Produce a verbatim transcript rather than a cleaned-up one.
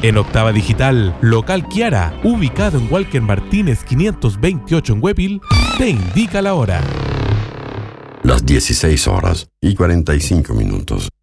En Octava Digital, Local Kiara, ubicado en Walker Martínez quinientos veintiocho en Huepil, te indica la hora. Las dieciséis horas y cuarenta y cinco minutos.